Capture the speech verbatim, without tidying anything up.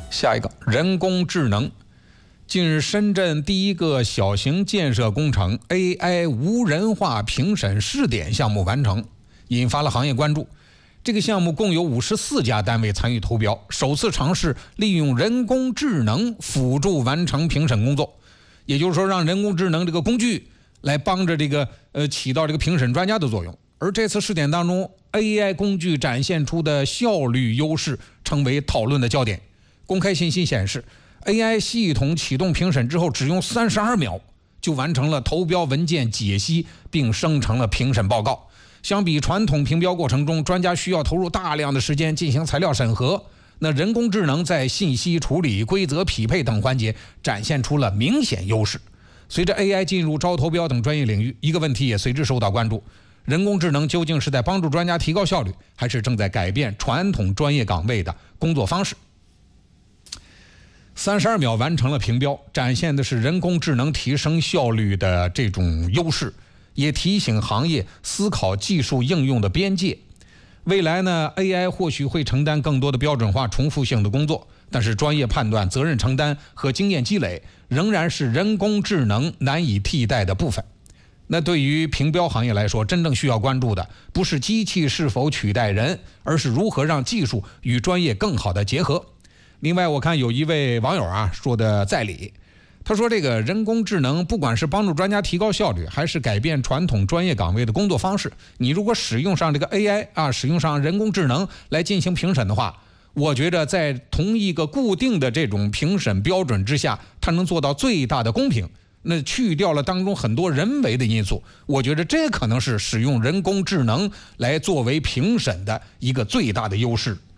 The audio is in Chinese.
下一个，人工智能。近日，深圳第一个小型建设工程 A I 无人化评审试点项目完成，引发了行业关注。这个项目共有五十四家单位参与投标，首次尝试利用人工智能辅助完成评审工作，也就是说，让人工智能这个工具来帮着这个呃起到这个评审专家的作用。而这次试点当中 ，A I 工具展现出的效率优势成为讨论的焦点。公开信息显示 ，A I 系统启动评审之后，只用三十二秒就完成了投标文件解析，并生成了评审报告。相比传统评标过程中，专家需要投入大量的时间进行材料审核，那人工智能在信息处理、规则匹配等环节展现出了明显优势。随着 A I 进入招投标等专业领域，一个问题也随之受到关注：人工智能究竟是在帮助专家提高效率，还是正在改变传统专业岗位的工作方式？三十二秒完成了评标，展现的是人工智能提升效率的这种优势，也提醒行业思考技术应用的边界。未来呢 ，A I 或许会承担更多的标准化、重复性的工作，但是专业判断、责任承担和经验积累仍然是人工智能难以替代的部分。那对于评标行业来说，真正需要关注的不是机器是否取代人，而是如何让技术与专业更好的结合。另外，我看有一位网友啊说的在理，他说这个人工智能不管是帮助专家提高效率，还是改变传统专业岗位的工作方式，你如果使用上这个 A I 啊，使用上人工智能来进行评审的话，我觉得在同一个固定的这种评审标准之下，它能做到最大的公平。那去掉了当中很多人为的因素，我觉得这可能是使用人工智能来作为评审的一个最大的优势。